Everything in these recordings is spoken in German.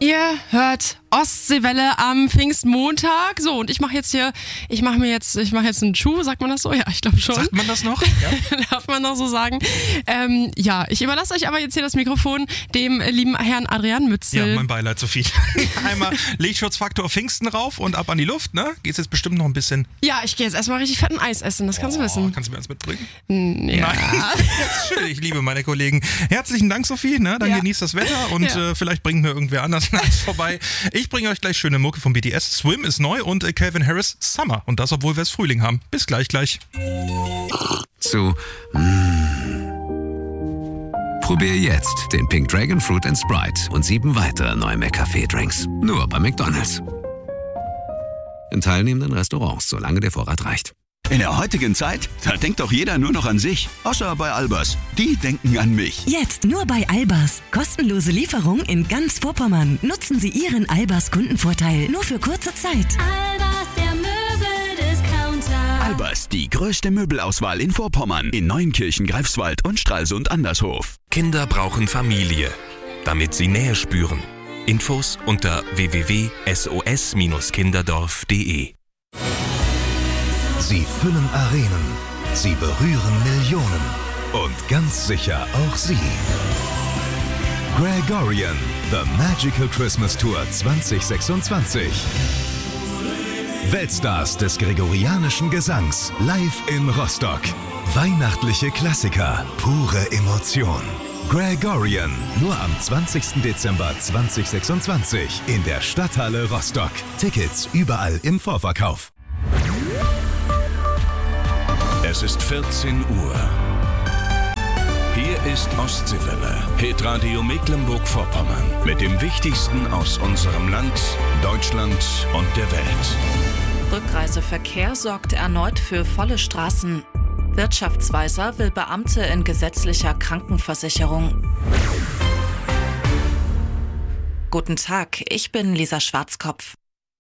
Ihr hört Ostseewelle am Pfingstmontag. So, und ich mache mir jetzt einen Schuh, sagt man das so? Ja, ich glaube schon. Sagt man das noch? Ja. Darf man noch so sagen. Ich überlasse euch aber jetzt hier das Mikrofon dem lieben Herrn Adrian Mützel. Ja, mein Beileid, Sophie. Einmal Lichtschutzfaktor Pfingsten rauf und ab an die Luft, ne? Geht's jetzt bestimmt noch ein bisschen... Ja, ich gehe jetzt erstmal richtig fetten Eis essen, das kannst du wissen. Kannst du mir eins mitbringen? Ja. Nein, schön, ich liebe meine Kollegen. Herzlichen Dank, Sophie, ne? Dann genießt das Wetter und vielleicht bringt mir irgendwer anders vorbei. Ich bringe euch gleich schöne Mucke vom BTS. Swim ist neu und Calvin Harris Summer. Und das, obwohl wir es Frühling haben. Bis gleich. Probier jetzt den Pink Dragon Fruit & Sprite und 7 weitere neue McCafé-Drinks. Nur bei McDonald's. In teilnehmenden Restaurants, solange der Vorrat reicht. In der heutigen Zeit, da denkt doch jeder nur noch an sich. Außer bei Albers. Die denken an mich. Jetzt nur bei Albers. Kostenlose Lieferung in ganz Vorpommern. Nutzen Sie Ihren Albers Kundenvorteil nur für kurze Zeit. Albers, der Möbeldiscounter. Albers, die größte Möbelauswahl in Vorpommern. In Neunkirchen, Greifswald und Stralsund Andershof. Kinder brauchen Familie, damit sie Nähe spüren. Infos unter www.sos-kinderdorf.de. Sie füllen Arenen, sie berühren Millionen und ganz sicher auch Sie. Gregorian, The Magical Christmas Tour 2026. Weltstars des gregorianischen Gesangs live in Rostock. Weihnachtliche Klassiker, pure Emotion. Gregorian, nur am 20. Dezember 2026 in der Stadthalle Rostock. Tickets überall im Vorverkauf. Es ist 14 Uhr. Hier ist Ostseewelle, Hitradio Mecklenburg-Vorpommern. Mit dem Wichtigsten aus unserem Land, Deutschland und der Welt. Rückreiseverkehr sorgt erneut für volle Straßen. Wirtschaftsweiser will Beamte in gesetzlicher Krankenversicherung. Guten Tag, ich bin Lisa Schwarzkopf.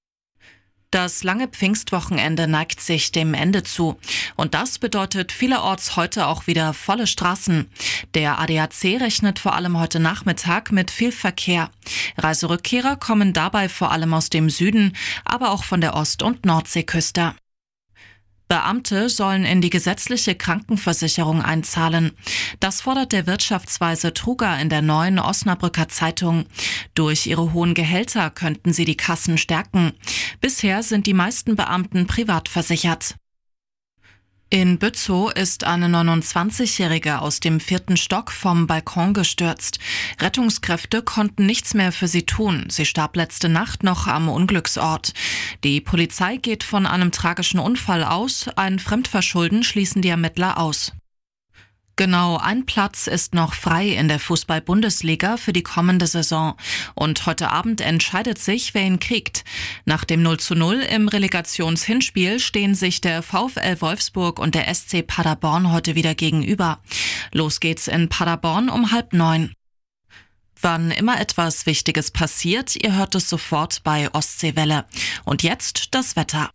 Das lange Pfingstwochenende neigt sich dem Ende zu. Und das bedeutet vielerorts heute auch wieder volle Straßen. Der ADAC rechnet vor allem heute Nachmittag mit viel Verkehr. Reiserückkehrer kommen dabei vor allem aus dem Süden, aber auch von der Ost- und Nordseeküste. Beamte sollen in die gesetzliche Krankenversicherung einzahlen. Das fordert der Wirtschaftsweise Truger in der neuen Osnabrücker Zeitung. Durch ihre hohen Gehälter könnten sie die Kassen stärken. Bisher sind die meisten Beamten privat versichert. In Bützow ist eine 29-Jährige aus dem 4. Stock vom Balkon gestürzt. Rettungskräfte konnten nichts mehr für sie tun. Sie starb letzte Nacht noch am Unglücksort. Die Polizei geht von einem tragischen Unfall aus. Ein Fremdverschulden schließen die Ermittler aus. Genau ein Platz ist noch frei in der Fußball-Bundesliga für die kommende Saison. Und heute Abend entscheidet sich, wer ihn kriegt. Nach dem 0:0 im Relegationshinspiel stehen sich der VfL Wolfsburg und der SC Paderborn heute wieder gegenüber. Los geht's in Paderborn um 8:30. Wann immer etwas Wichtiges passiert, ihr hört es sofort bei Ostseewelle. Und jetzt das Wetter.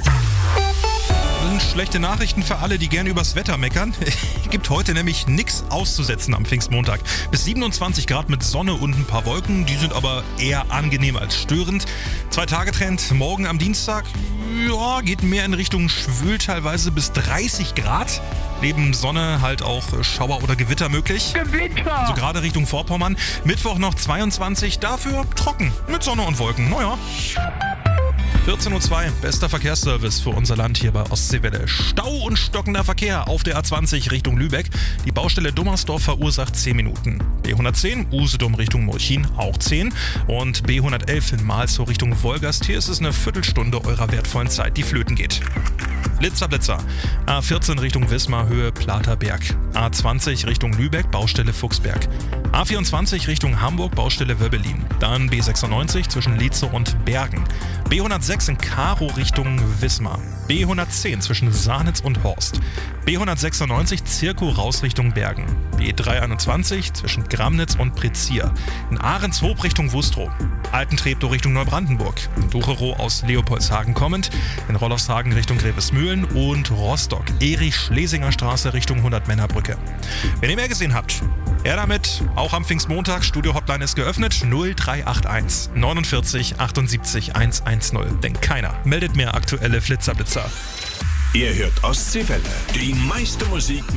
Schlechte Nachrichten für alle, die gerne übers Wetter meckern. Es gibt heute nämlich nichts auszusetzen am Pfingstmontag. Bis 27 Grad mit Sonne und ein paar Wolken. Die sind aber eher angenehm als störend. 2-Tage-Trend morgen am Dienstag. Ja, geht mehr in Richtung schwül, teilweise bis 30 Grad. Neben Sonne halt auch Schauer oder Gewitter möglich. Gewitter! Also gerade Richtung Vorpommern. Mittwoch noch 22, dafür trocken mit Sonne und Wolken. Naja. 14:02 Uhr, bester Verkehrsservice für unser Land hier bei Ostseewelle. Stau und stockender Verkehr auf der A20 Richtung Lübeck. Die Baustelle Dummersdorf verursacht 10 Minuten. B110 Usedom Richtung Molchin auch 10. Und B111 in Malzow Richtung Wolgast. Hier ist es eine Viertelstunde eurer wertvollen Zeit, die flöten geht. Blitzer. A14 Richtung Wismar, Höhe Platerberg. A20 Richtung Lübeck, Baustelle Fuchsberg. A24 Richtung Hamburg, Baustelle Wöbbelin. Dann B96 zwischen Lietzow und Bergen. B106 in Karow Richtung Wismar. B110 zwischen Sahnitz und Horst. B196 Zirkow raus Richtung Bergen. B321 zwischen Gramnitz und Prezier. In Ahrenshoop Richtung Wustrow. Altentreptow Richtung Neubrandenburg. Ducherow aus Leopoldshagen kommend. In Rolofshagen Richtung Grevesmühlen und Rostock. Erich-Schlesinger Straße Richtung 100-Männerbrücke. Wenn ihr mehr gesehen habt, Ja, damit auch am Pfingstmontag. Studio-Hotline ist geöffnet. 0381 49 78 110. Denn keiner meldet mehr aktuelle Flitzerblitzer. Ihr hört Ostseewelle. Die meiste Musik